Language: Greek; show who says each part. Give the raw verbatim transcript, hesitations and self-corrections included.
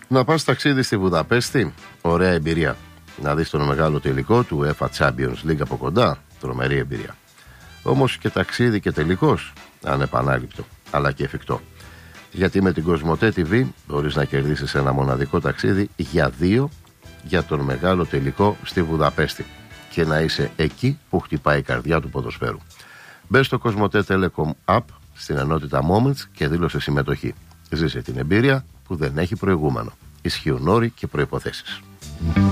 Speaker 1: Να πας ταξίδι στη Βουδαπέστη, ωραία εμπειρία. Να δεις τον μεγάλο τελικό του UEFA Champions League από κοντά, τρομερή εμπειρία. Όμως και ταξίδι και τελικός, ανεπανάληπτο, αλλά και εφικτό. Γιατί με την Κοσμοτέ τι βι μπορείς να κερδίσεις ένα μοναδικό ταξίδι για δύο για τον μεγάλο τελικό στη Βουδαπέστη και να είσαι εκεί που χτυπάει η καρδιά του ποδοσφαίρου. Μπες στο Κοσμοτέ Telecom App στην ενότητα Moments και δήλωσε συμμετοχή. Ζήσε την εμπειρία που δεν έχει προηγούμενο. Ισχύουν όροι και προϋποθέσεις.